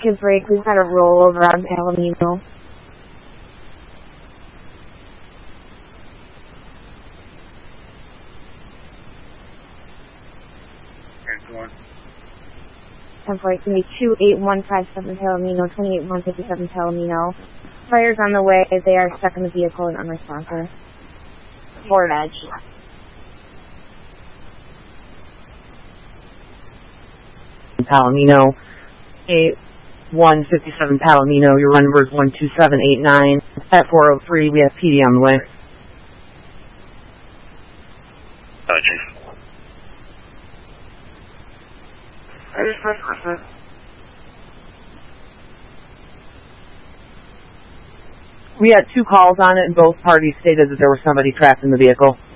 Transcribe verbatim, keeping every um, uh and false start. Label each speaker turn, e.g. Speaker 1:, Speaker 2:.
Speaker 1: give break. We've got a rollover on Palomino. ten four, it's going to be two eight one five seven Palomino, twenty-eight one fifty-seven Palomino. Fire's on the way. They are stuck in the vehicle and unresponsive. Ford Edge.
Speaker 2: Palomino, eight one fifty-seven Palomino, your run number is one two seven eight nine. At four oh three, we have P D on the way.
Speaker 3: Roger.
Speaker 2: We had two calls on it, and both parties stated that there was somebody trapped in the vehicle.